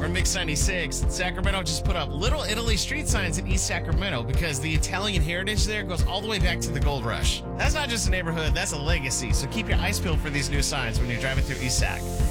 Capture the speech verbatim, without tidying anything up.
from Mix ninety-six. Sacramento just put up Little Italy street signs in East Sacramento because the Italian heritage there goes all the way back to the gold rush. That's not just a neighborhood, that's a legacy. So keep your eyes peeled for these new signs when you're driving through East Sac.